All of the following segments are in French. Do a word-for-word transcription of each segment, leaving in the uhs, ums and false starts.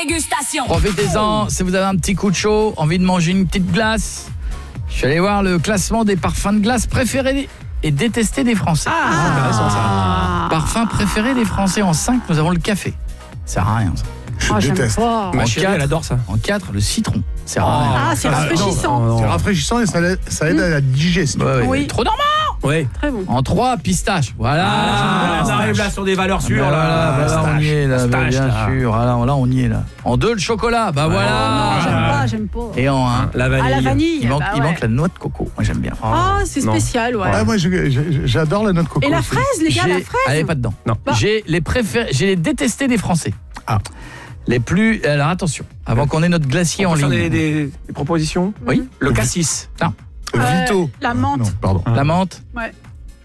dégustation. Profitez-en, si vous avez un petit coup de chaud, envie de manger une petite glace. Je suis allé voir le classement des parfums de glace préférés et détestés des Français. Ah, intéressant ça. Parfum préféré des Français en cinq, nous avons le café. Ça sert à rien ça. Je Oh, j'aime déteste. pas. En Ma chérie, quatre, elle adore ça. En quatre, le citron. Ça sert à rien. Ah, c'est rafraîchissant. non, C'est non. rafraîchissant et ça, aide- ça aide à la digestion. Ouais, ouais. Oui. Trop normand. Ouais. Très bon. En trois, pistache. Voilà. Ah, on arrive là sur des valeurs Ah, sûres. bah là. là, bah là, on y est là, bah, Pistache, bien là. sûr. Là, là, on y est là. En deux, le chocolat. Bah Non, voilà. j'aime pas, j'aime pas. Et en un, La Ah, vanille. la vanille. il manque, bah il ouais. manque la noix de coco. Moi, j'aime bien. Ah, c'est Non. spécial, ouais. Ah, moi, je- je- j'adore la noix de coco. Et la aussi. fraise, les gars, la J'ai- fraise. Elle est pas dedans. Non. Bah. J'ai les préférés, j'ai les détestés des Français. Ah. Les plus. Alors attention, avant qu'on ait notre glacier On en peut faire ligne. des, des, des propositions. Oui. Le cassis. Non. Euh, Euh, Vito. la menthe. Non, pardon. La menthe. Ouais.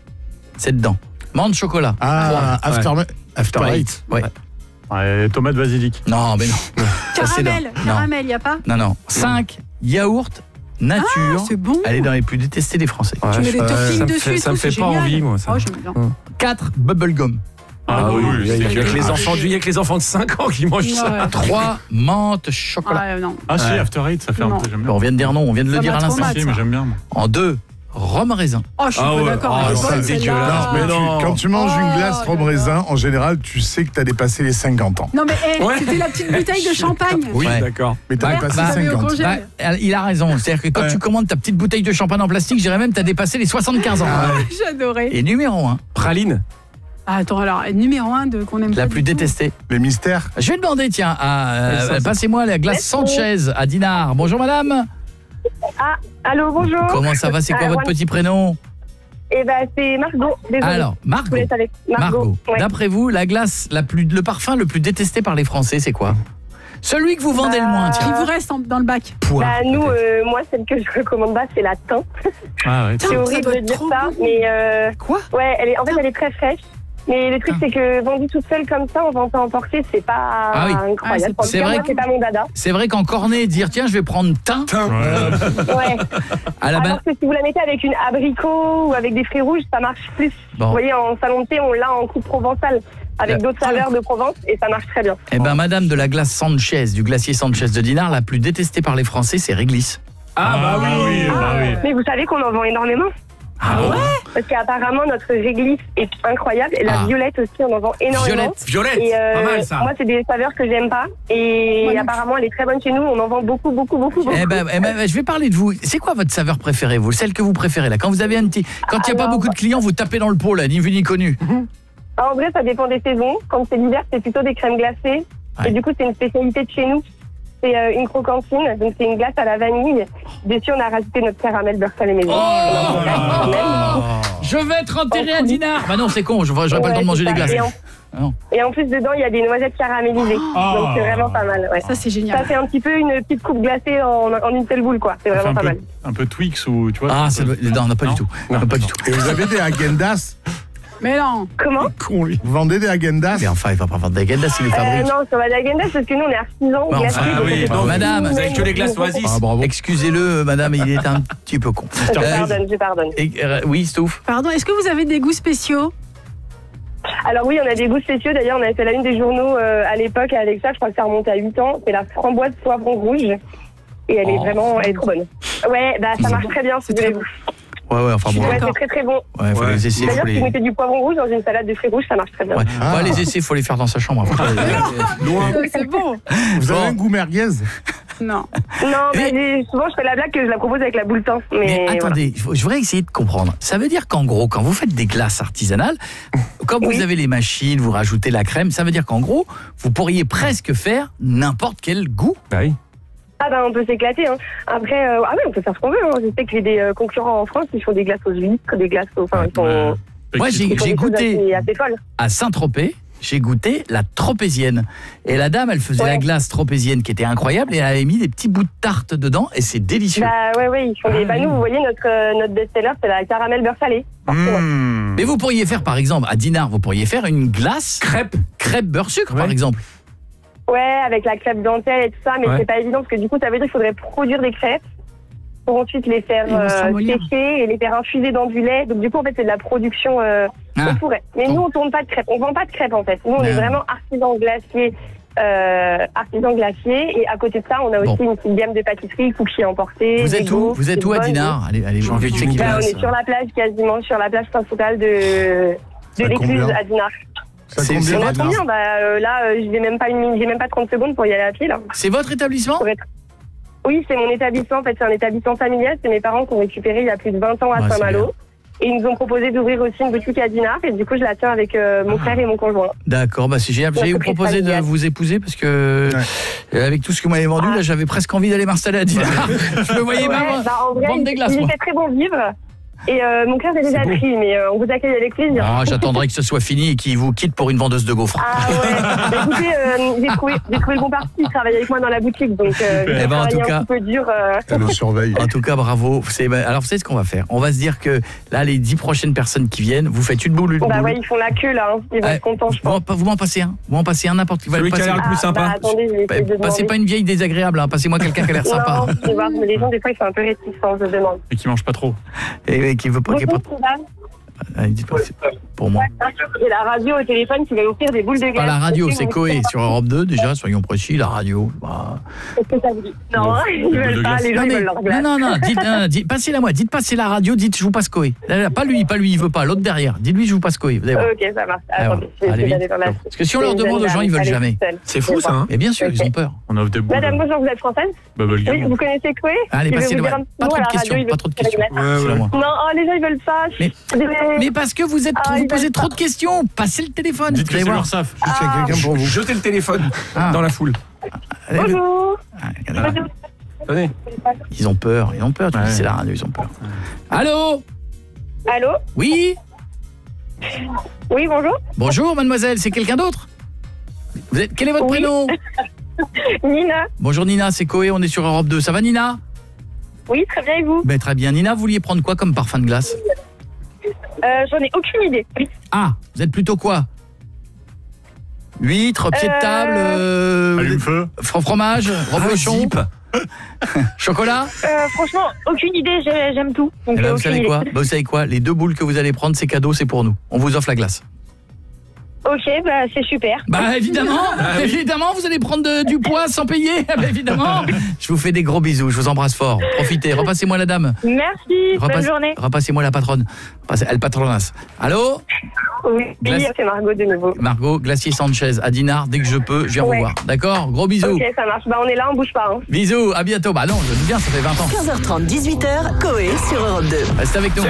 C'est dedans. Menthe chocolat. Ah, Ouais. after, after eight. Ouais. Ouais, tomate basilic. Non, mais non. Ça, c'est Caramel, dans- caramel, y a pas. Non, non. cinq yaourt nature. Ah, c'est bon. Elle est dans les plus détestés des Français. Ouais, Tu mets je- des ouais, toppings ça me dessus fait- et Ça tout, me fait c'est pas génial. envie, moi. Ça. Oh, j'aime bien. quatre bubblegum. Ah oui, Il y a c'est que les clair. enfants du- il y a que les enfants de cinq ans qui mangent ça. Ouais. trois menthe chocolat. Ah, non. Ah si, Ouais. After Eight, ça fait un Non. peu, j'aime On bien. vient de dire non, on vient de le Ça dire à m'a trop l'instant. mal. Si, mais j'aime bien. moi. En deux, rhum raisin. Oh, je suis Ah pas ouais. d'accord. Ah, Elle est ça, bonne, c'est celle-là. dégueulasse. Mais Mais tu- non. quand tu manges Oh, une glace rhum là là. raisin, en général, tu sais que tu as dépassé les cinquante ans. Non, mais hey, Ouais. c'était la petite bouteille de champagne. Oui, Ouais. d'accord. Mais tu as Bah, dépassé bah, savez, au cinquante. congé. Bah, il a raison. C'est-à-dire que quand Ouais. tu commandes ta petite bouteille de champagne en plastique, je dirais même que tu as dépassé les soixante-quinze ans. J'adorais. Et numéro un, Praline. Ah, attends, alors, numéro un de qu'on aime la pas plus du tout. détestée. Les mystères. Je vais demander, tiens, à, euh, Ouais, ça, c'est- passez-moi la glace Sanchez à Dinard. Bonjour madame. Ah, allô, bonjour. Comment ça va? C'est quoi Euh, votre ouais. petit prénom? Eh ben, c'est Margot. Désolée. Alors, Je vous Margot. laisse avec Margot. Margot. Ouais. D'après vous, la glace, la plus, le parfum le plus détesté par les Français, c'est quoi? Celui que vous vendez le moins, Qui tiens. vous reste en- dans le bac. Poire. Bah, nous, peut-être. euh, moi, celle que je recommande pas, c'est la thym. Ah ouais. Putain, C'est ça horrible doit de être dire trop ça, bon. mais euh, Quoi? ouais, elle est, en fait, elle est très fraîche. Mais le truc, c'est que vendue toute seule comme ça, en vente à emporter, c'est pas Ah oui. incroyable. Ah, En c'est tout cas, vrai moi, que- c'est pas mon dada. C'est vrai qu'en cornet, dire tiens, je vais prendre thym. Ouais. Ouais. À la Alors ba- que si vous la mettez avec une abricot ou avec des fruits rouges, ça marche plus. Bon. Vous voyez, en salon de thé, on l'a en coupe provençale avec Euh, d'autres saveurs de Provence et ça marche très bien. Eh ben, madame de la glace Sanchez, du glacier Sanchez de Dinard, la plus détestée par les Français, c'est Réglisse. Ah bah oui. oui, bah oui. Mais vous savez qu'on en vend énormément. Ah ouais? Parce qu'apparemment, notre réglisse est incroyable. Et la Ah. violette aussi, on en vend énormément. Violette. Violette. Et euh, Pas mal ça. moi, c'est des saveurs que j'aime pas. Et Moi non apparemment, elle est très bonne chez nous. On en vend beaucoup, beaucoup, beaucoup, beaucoup. Eh ben, eh ben, je vais parler de vous. C'est quoi votre saveur préférée, vous? Celle que vous préférez, là? Quand vous avez un petit, quand il n'y a pas Alors- beaucoup de clients, vous tapez dans le pot, là, ni vu ni connu. En vrai, ça dépend des saisons. Quand c'est l'hiver, c'est plutôt des crèmes glacées. Ouais. Et du coup, c'est une spécialité de chez nous. C'est euh, une crocantine. Donc, c'est une glace à la vanille. Dessus, on a rajouté notre caramel beurre salé maison. Oh Je vais être enterré à Dinard. Bah non, c'est con, je j'aurais pas le temps de manger des glaces. Et en, Ah non. et en plus, dedans, il y a des noisettes caramélisées. Donc, c'est vraiment pas mal. Ouais. Ça, c'est Ça génial. fait un petit peu une petite coupe glacée en, en une seule boule, quoi. C'est Ça fait vraiment un pas peu, mal. un peu Twix ou tu vois. Ah, c'est le- non, non, pas Non. du tout. Non. Non, pas du tout. Et vous avez des Agendas. Mais non. Comment Con lui. Vous vendez des Agendas. Mais enfin, il va pas vendre d'Agendas, il les euh, fabrique. Non, sur la Dagenda, parce que nous, on est artisans Bon, glaciers. enfin, donc oui, on fait non, tout. madame, vous avez que les glaces Oasis. Ah, bravo. Excusez-le, madame, il est un petit peu con. Je Euh, pardonne, je pardonne. et- euh, oui, Stouff. Pardon, est-ce que vous avez des goûts spéciaux? Alors oui, on a des goûts spéciaux. D'ailleurs, on avait fait la une des journaux euh, à l'époque à Alexa. Je crois que ça remonte à huit ans. C'est la framboise poivron rouge. Et elle est Oh. vraiment, elle est trop bonne. Ouais, bah ça marche très bien, si vous voulez. Ouais, ouais, enfin bon. Ouais, D'accord. c'est très très bon. Ouais, faut Ouais. les essayer, faut D'ailleurs, si les. vous mettez du poivron rouge dans une salade de fruits rouges, ça marche très bien. Ouais. Ah. Ouais, les essais, faut les faire dans sa chambre. après. Loin. C'est bon. Vous avez Bon. un goût merguez. Non. Non, mais Mais- souvent je fais la blague que je la propose avec la boule teint. Mais, Mais voilà. attendez, je je voudrais essayer de comprendre. Ça veut dire qu'en gros, quand vous faites des glaces artisanales, quand vous Oui. avez les machines, vous rajoutez la crème, ça veut dire qu'en gros, vous pourriez presque faire n'importe quel goût. Bah oui. Ah bah on peut s'éclater. Hein. Après, euh, ah oui, on peut faire ce qu'on veut. Hein. Je sais qu'il y a des euh, concurrents en France qui font des glaces aux huîtres, des glaces aux... Enfin, ils font, Ouais. Moi, j'ai ils font j'ai des choses goûté assez, assez folles. à Saint-Tropez, j'ai goûté la tropézienne. Et la dame, elle faisait Ouais. la glace tropézienne qui était incroyable et elle avait mis des petits bouts de tarte dedans et c'est délicieux. Bah ouais, ouais, ils font des... Ah, Bah oui. nous, vous voyez, notre, euh, notre best-seller, c'est la caramel beurre salé. forcément. Mmh. Mais vous pourriez faire, par exemple, à Dinard, vous pourriez faire une glace Crêpe. crêpe beurre sucre, Ouais. par exemple. Ouais, avec la crêpe dentelle et tout ça, mais Ouais. c'est pas évident parce que du coup, ça veut dire qu'il faudrait produire des crêpes pour ensuite les faire Ils vont se euh, ramollir. sécher et les faire infuser dans du lait. Donc du coup, en fait, c'est de la production. Euh, Ah. on pourrait. Mais Bon. nous, on tourne pas de crêpes. On vend pas de crêpes en fait. Nous, on est Ah. vraiment artisans glaciers euh, artisan glacier. Et à côté de ça, on a aussi Bon. une petite gamme de pâtisseries, cookies emportés. Vous êtes des où gaufres, Vous êtes des où à bonnes. Dinard Allez, allez, J'ai envie c'est d'une qui Là, on glace. est sur la plage quasiment, sur la plage principale de, de Ça l'écluse combien à Dinard. Ça C'est- combien c'est On a votre- Dinard combien bah, euh, Là, euh, j'ai même pas une, j'ai même pas trente secondes pour y aller à pied là. C'est votre établissement? Pour être- Oui, c'est mon établissement. En fait, c'est un établissement familial. C'est mes parents qui ont récupéré il y a plus de vingt ans à Ouais, c'est Saint-Malo. Et ils nous ont proposé d'ouvrir aussi une boutique à Dinard. Et du coup, je la tiens avec euh, mon frère et mon conjoint. D'accord, bah c'est génial. J'allais vous L'entreprise proposer de familiale. vous épouser parce que euh, avec tout ce que vous m'avez vendu, Ah. là, j'avais presque envie d'aller m'installer à Dinard. Je me voyais Ouais, pas bah, en vrai, vendre des il, glaces, il moi. fait très bon vivre. Et euh, mon cœur est déjà beau. pris, mais euh, on vous accueille avec plaisir. Ah, j'attendrai que ce soit fini et qu'il vous quitte pour une vendeuse de gaufres. Ah ouais. Bah, écoutez, euh, j'ai trouvé, j'ai trouvé le bon parti. Il travaille avec moi dans la boutique, donc euh, Eh j'ai ben, en travaillé tout cas- un petit peu dur. euh. Elle le surveille. En tout cas, bravo. C'est- Alors, vous savez ce qu'on va faire? On va se dire que là, les dix prochaines personnes qui viennent, vous faites une boule, une Bah boule. ouais, ils font la queue là. Hein. Ils vont Ouais. être contents, je Vous m'en- pense. vous m'en passez un. Vous m'en passez un n'importe qui. Celui qui a l'air le plus Ah, sympa. bah, attendez, je vais essayer de Passez demander. pas une vieille désagréable, hein. Passez-moi quelqu'un qui a l'air sympa. Non, je vais voir, mais les gens, des fois, ils sont un peu réticents, je demande. Et qui mange pas trop. Et, et qui veut pas. Qui est pas... Bonjour, madame. Allez, dites pas, c'est pour moi. J'ai la radio au téléphone qui va offrir des boules de glace. Pas la radio, c'est quoi Coé sur Europe deux déjà, soyons précis, la radio. Bah. Qu'est-ce que ça vous dit? Non, ils boules de veulent pas, glace. les gens, Non, ils mais- veulent leur glace. non, non, non, dites, non, dites- passez-la moi, dites pas c'est la radio, dites je vous passe Coé. Là, là, Pas lui, pas lui, il veut pas, l'autre derrière. Dites-lui je vous passe Coé, vous allez voir. Ok, ça marche. Alors, Attendez, je vais allez essayer vite. d'aller dans la... Parce que si on leur demande aux gens, ils veulent Allez, jamais. seule. C'est fou ça, hein. Mais bien sûr, ils ont peur. On offre des boules. Madame, bonjour, vous êtes française? Oui, Bubblegum. vous connaissez Chloé? Allez, Je vais passez vous le dire un petit Pas mot trop à de la radio, questions, ils pas veulent trop de faire la questions. glace. C'est à moi. Non, oh, les gens, ils veulent pas. Mais- Mais, Mais parce que vous êtes, Ah, vous ils posez veulent trop pas. de questions, passez le téléphone. Dites vous que allez c'est voir. leur saf. Juste qu'il y a quelqu'un pour vous. Jetez le téléphone Ah. dans la foule. Allez, le- Bonjour. Ah, regardez. Tenez. Ils ont peur, ils ont peur, tu dis Ouais. c'est la radio, ils ont peur. Allô? Allô? Oui? Oui, bonjour. Bonjour mademoiselle, c'est quelqu'un d'autre? Vous êtes, quel est votre Oui. prénom? Nina. Bonjour Nina, c'est Coé, on est sur Europe deux. Ça va Nina? Oui, très bien, et vous? Ben, très bien. Nina, vous vouliez prendre quoi comme parfum de glace? Euh, J'en ai aucune idée. Ah, vous êtes plutôt quoi? Huître, pied de Euh, table, euh, Allume-feu. fro- fromage, reblochon, Zip. chocolat? Euh, franchement, aucune idée, j'ai- j'aime tout. Donc, Eh ben, euh, vous aucune savez idée. quoi? Ben, vous savez quoi? Les deux boules que vous allez prendre, c'est cadeau, c'est pour nous. On vous offre la glace. Ok, bah, c'est super. Bah évidemment, évidemment, vous allez prendre de- du poids sans payer. Ah, bah, évidemment. Je vous fais des gros bisous, je vous embrasse fort. Profitez, repassez-moi la dame. Merci, bonne Repasse- journée. Repassez-moi la patronne. Repassez- Elle patronasse. Allô? Oui, Glace. c'est Margot de nouveau. Margot, Glacier Sanchez, à Dinard, dès que je peux, je viens Ouais. vous voir. D'accord? Gros bisous. Ok, ça marche. Bah, on est là, on bouge pas. Hein. Bisous, à bientôt. Bah non, je dis bien, ça fait vingt ans. quinze heures trente, dix-huit heures, Coé sur Europe deux. Restez avec nous.